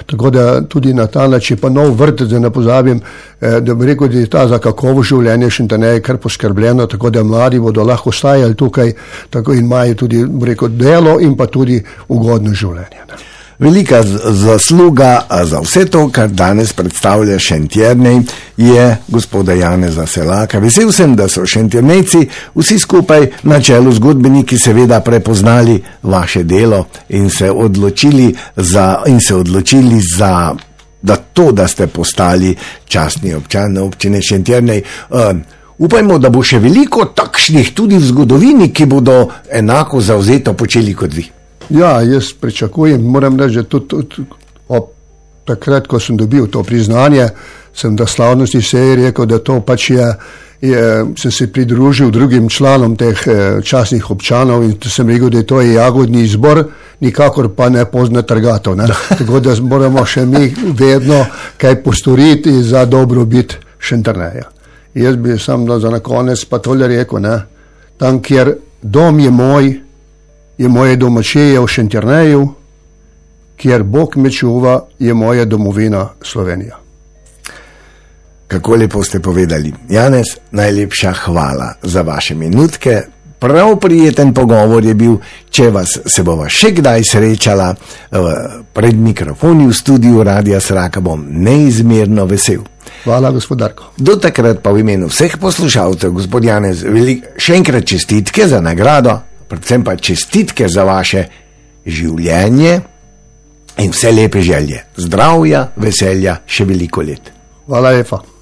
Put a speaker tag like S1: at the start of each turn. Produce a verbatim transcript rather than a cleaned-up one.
S1: Tako da tudi na ta način, pa nov vrtec, da ne pozabim, da bi rekel, da je ta za kakovo življenje Šentjernej kar poskrbljeno, tako da mladi bodo lahko ostajali tukaj, tako in imajo tudi, bi rekel, delo in pa tudi ugodno življenje. Ne.
S2: Velika zasluga za vse to, kar danes predstavlja Šentjernej, je gospoda Janeza Selaka. Vesel sem, da so Šentjernejci vsi skupaj na čelu z godbeniki seveda prepoznali vaše delo in se odločili za, in se odločili za da to, da ste postali častni občan občine Šentjernej. Uh, upajmo, da bo še veliko takšnih tudi v zgodovini, ki bodo enako zavzeto počeli kot vi.
S1: Ja, jaz pričakujem, moram reči, tudi, tudi ob takrat, ko sem dobil to priznanje, sem da slavnosti seji rekel, da to pač je, je, sem se pridružil drugim članom teh eh, častnih občanov in sem rekel, da je to jagodni izbor, nikakor pa ne pozna trgatov. Ne? Tako da moramo še mi vedno kaj postoriti za dobrobit Šentjerneja. Jaz bi sam za na konec pa tole rekel, ne? Tam, kjer dom je moj, je moje domačije v Šentjerneju, kjer Bog me čuva, je moja domovina Slovenija.
S2: Kako lepo ste povedali. Janez, najlepša hvala za vaše minutke. Prav prijeten pogovor je bil, če vas se bova še kdaj srečala pred mikrofoni v studiu Radia Sraka, bom neizmerno vesel.
S1: Hvala, gospod Darko.
S2: Do takrat pa v imenu vseh poslušalcev, gospod Janez, velik, še enkrat čestitke za nagrado, predvsem pa čestitke za vaše življenje in vse lepe želje. Zdravja, veselja, še veliko let.
S1: Hvala lepa.